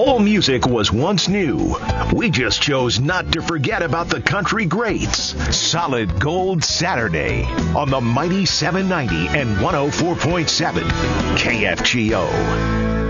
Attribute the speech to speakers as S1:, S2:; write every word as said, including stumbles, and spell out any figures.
S1: All music was once new. We just chose not to forget about the country greats. Solid Gold Saturday on the Mighty seven ninety and one oh four point seven K F G O.